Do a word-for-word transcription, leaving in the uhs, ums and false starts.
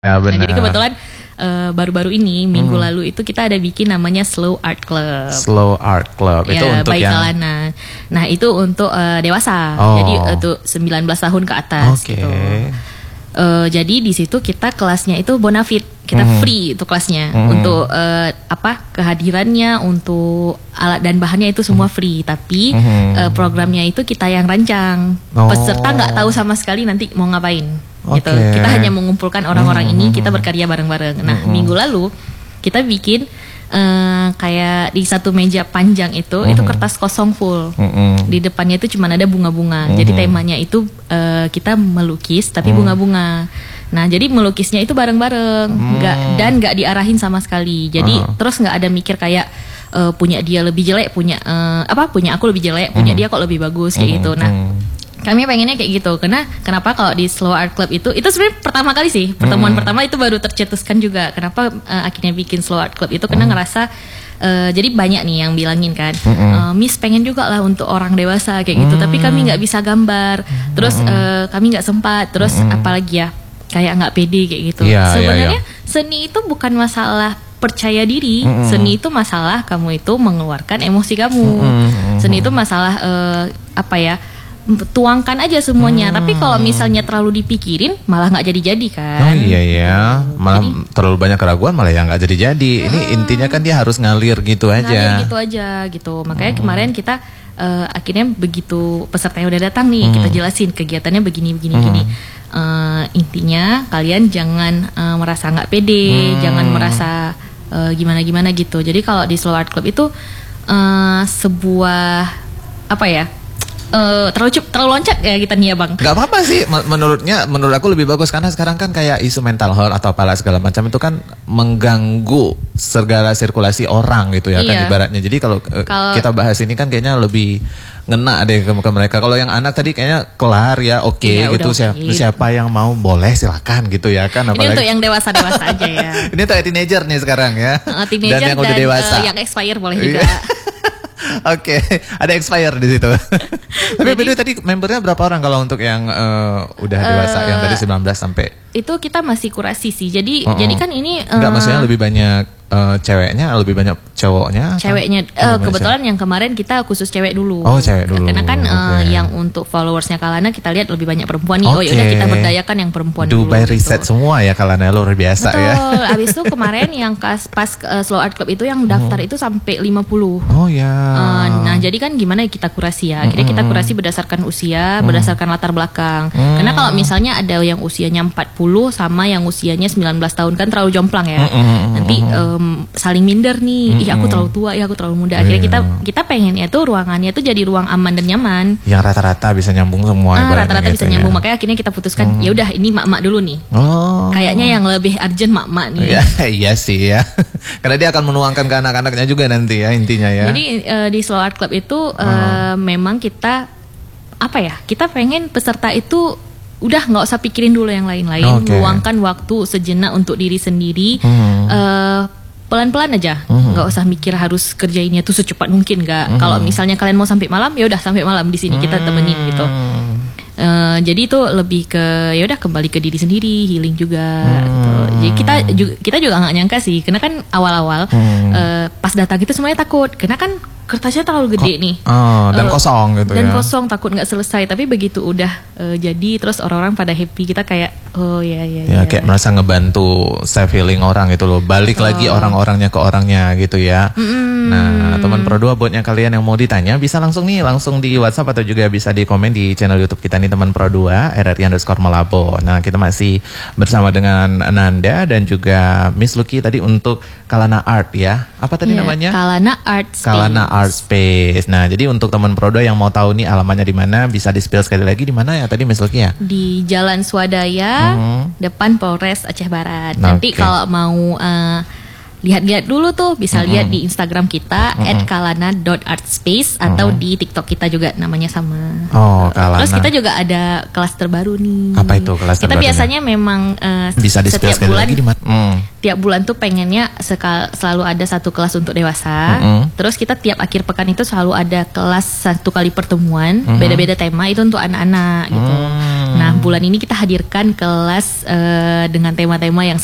Ya, nah, jadi kebetulan uh, baru-baru ini minggu hmm. lalu itu kita ada bikin namanya Slow Art Club. Slow Art Club ya, itu untuk baik yang Kalana. Nah itu untuk uh, dewasa. Oh. Jadi untuk sembilan belas tahun ke atas. Oke. Gitu. Uh, jadi di situ kita kelasnya itu bonafit, kita mm-hmm. free itu kelasnya mm-hmm. untuk uh, apa kehadirannya, untuk alat dan bahannya itu semua free. Tapi mm-hmm. uh, programnya itu kita yang rancang. Oh. Peserta nggak tahu sama sekali nanti mau ngapain. Okay. Gitu. Kita hanya mengumpulkan orang-orang mm-hmm. ini, kita berkarya bareng-bareng. Nah mm-hmm. minggu lalu kita bikin Uh, kayak di satu meja panjang itu mm-hmm. itu kertas kosong full. Mm-hmm. Di depannya itu cuma ada bunga-bunga. Mm-hmm. Jadi temanya itu uh, kita melukis tapi mm-hmm. bunga-bunga. Nah jadi melukisnya itu bareng-bareng, nggak mm-hmm. dan nggak diarahin sama sekali. Jadi uh-huh. terus nggak ada mikir kayak uh, punya dia lebih jelek, punya uh, apa punya aku lebih jelek, punya mm-hmm. dia kok lebih bagus kayak mm-hmm. gitu. Nah kami pengennya kayak gitu. Karena kenapa kalau di Slow Art Club itu itu sebenarnya pertama kali sih pertemuan hmm. pertama itu baru tercetuskan juga. Kenapa uh, akhirnya bikin Slow Art Club itu karena hmm. ngerasa uh, jadi banyak nih yang bilangin kan, hmm. uh, Miss pengen juga lah untuk orang dewasa kayak gitu. Hmm. Tapi kami nggak bisa gambar. Terus uh, kami nggak sempat. Terus hmm. apalagi ya kayak nggak pede kayak gitu. Yeah, Sebenarnya yeah, yeah. seni itu bukan masalah percaya diri. Mm-hmm. Seni itu masalah kamu itu mengeluarkan emosi kamu. Mm-hmm. Seni itu masalah uh, apa ya? Tuangkan aja semuanya. Hmm. Tapi kalau misalnya terlalu dipikirin malah nggak jadi-jadi kan. Oh iya ya, malah jadi, terlalu banyak keraguan malah yang nggak jadi-jadi. Hmm. Ini intinya kan dia harus ngalir gitu aja. Ngalir gitu aja gitu. Makanya hmm. kemarin kita uh, akhirnya begitu peserta yang udah datang nih hmm. kita jelasin kegiatannya begini-begini hmm. gini. Uh, intinya kalian jangan uh, merasa nggak pede, hmm. jangan merasa uh, gimana-gimana gitu. Jadi kalau di Slow Art Club itu uh, sebuah apa ya? Uh, terlalu cup, terlalu loncat ya kita nih ya bang. Gak apa-apa sih, menurutnya menurut aku lebih bagus karena sekarang kan kayak isu mental health atau apalah segala macam itu kan mengganggu segala sirkulasi orang gitu ya iya. kan ibaratnya. Jadi kalau uh, kita bahas ini kan kayaknya lebih ngena deh ke, ke mereka. Kalau yang anak tadi kayaknya kelar ya oke okay, iya, gitu siapa, okay. siapa yang mau boleh silakan gitu ya kan. Apalagi, ini untuk yang dewasa-dewasa aja ya. Ini untuk teenager nih sekarang ya. Uh, teenager dan yang dan, udah dewasa. Uh, yang expire boleh juga. Oke, okay. Ada expire di situ. Tapi beda tadi membernya berapa orang kalau untuk yang uh, udah dewasa uh, yang dari sembilan belas sampai? Itu kita masih kurasi sih. Jadi uh-uh. jadi kan ini uh, enggak maksudnya lebih banyak uh, ceweknya, lebih banyak cowoknya? Ceweknya. Uh, kebetulan yang kemarin kita khusus cewek dulu. Oh, cewek dulu. Karena kan okay. uh, yang untuk followersnya Kalana kita lihat lebih banyak perempuan nih. Okay. Oh, yaudah kita berdayakan yang perempuan Do dulu. Dubai riset gitu. Semua ya Kalana luar biasa. Betul. Ya. Betul. Abis itu kemarin yang pas, pas uh, Slow Art Club itu yang daftar hmm. itu sampai lima puluh. Oh ya. Uh, nah, jadi kan gimana kita kurasi ya? Akhirnya kita kurasi berdasarkan usia, hmm. berdasarkan latar belakang. Hmm. Karena kalau misalnya ada yang usianya empat puluh sama yang usianya sembilan belas tahun kan terlalu jomplang ya. Hmm. Nanti um, saling minder nih. Hmm. Ih, aku terlalu tua, ya aku terlalu muda. Akhirnya kita kita pengennya tuh ruangannya tuh jadi ruang aman dan nyaman. Yang rata-rata bisa nyambung semua. Ah, rata-rata gitu bisa ya. Nyambung. Makanya akhirnya kita putuskan hmm. ya udah ini mak-mak dulu nih. Oh. Kayaknya yang lebih urgent mak-mak nih. Ya, iya sih ya. Karena dia akan menuangkan ke anak-anaknya juga nanti ya intinya ya. Jadi uh, di Slow Art Club itu uh, hmm. memang kita apa ya? Kita pengen peserta itu udah nggak usah pikirin dulu yang lain-lain, okay. luangkan waktu sejenak untuk diri sendiri, hmm. uh, pelan-pelan aja, nggak hmm. usah mikir harus kerjainnya tuh secepat mungkin nggak. Hmm. Kalau misalnya kalian mau sampai malam, ya udah sampai malam di sini hmm. kita temenin gitu. Uh, jadi itu lebih ke ya udah kembali ke diri sendiri, healing juga. Hmm. Gitu. Jadi kita juga kita juga nggak nyangka sih, karena kan awal-awal hmm. uh, pas datang itu semuanya takut, karena kan kertasnya terlalu gede Ko- nih oh, dan uh, kosong gitu dan ya. Dan kosong takut nggak selesai. Tapi begitu udah uh, jadi terus orang-orang pada happy, kita kayak oh ya ya ya, ya kayak merasa ngebantu self healing orang gitu loh. Balik oh. lagi orang-orangnya ke orangnya gitu ya. Mm-hmm. Nah teman Pro dua buatnya kalian yang mau ditanya bisa langsung nih langsung di WhatsApp atau juga bisa di komen di channel YouTube kita nih teman Pro dua R R I underscore Malabo. Nah kita masih bersama dengan Nanda dan juga Miss Lucky tadi untuk Kalana Art ya. Apa tadi yeah, namanya? Kalana Art Space. Kalana Art Space. Nah, jadi untuk teman Pro dua yang mau tahu nih alamannya di mana, bisa di-spill sekali lagi di mana ya tadi Miss Lucky ya? Di Jalan Swadaya, hmm. depan Polres Aceh Barat. Nanti okay. kalau mau uh, lihat-lihat dulu tuh bisa mm-hmm. lihat di Instagram kita mm-hmm. at kalana dot artspace mm-hmm. atau di TikTok kita juga namanya sama. Oh, Kalana. Terus kita juga ada kelas terbaru nih. Apa itu kelas kita terbaru? Kita biasanya memang uh, bisa setiap bulan lagi di mm. tiap bulan tuh pengennya sekal, selalu ada satu kelas untuk dewasa. Mm-hmm. Terus kita tiap akhir pekan itu selalu ada kelas satu kali pertemuan, mm-hmm. beda-beda tema itu untuk anak-anak gitu. Mm. Nah, Nah, bulan ini kita hadirkan kelas uh, dengan tema-tema yang